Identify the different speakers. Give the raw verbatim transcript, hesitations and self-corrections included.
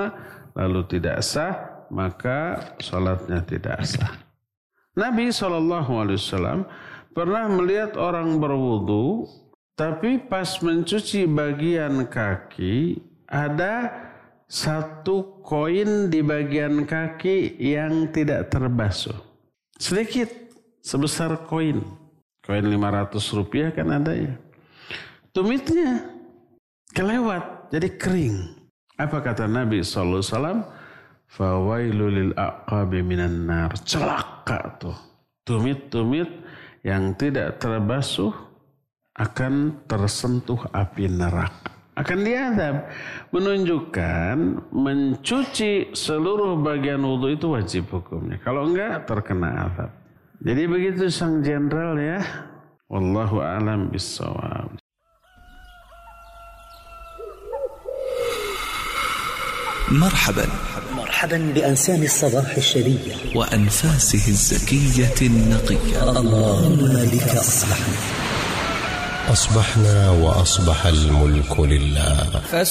Speaker 1: sempurna lalu tidak sah, maka salatnya tidak sah. Nabi shallallahu alaihi wasallam pernah melihat orang berwudu, tapi pas mencuci bagian kaki ada satu koin di bagian kaki yang tidak terbasuh. Sedikit, sebesar koin. Koin lima ratus rupiah kan ada ya. Tumitnya kelewat, jadi kering. Apa kata Nabi shallallahu alaihi wasallam? Fawailul lil aqabi minan nar. Celaka tuh. Tumit-tumit yang tidak terbasuh akan tersentuh api neraka. Akan diazab. Menunjukkan mencuci seluruh bagian wudu itu wajib hukumnya. Kalau enggak terkena azab. Jadi begitu sang jenderal ya. Wallahu a'lam bissawab.
Speaker 2: مرحبا
Speaker 3: مرحبا بأنسام الصباح الشرية
Speaker 2: وأنفاسه الزكية النقية.
Speaker 3: اللهم بك أصبحنا
Speaker 4: أصبحنا وأصبح الملك لله.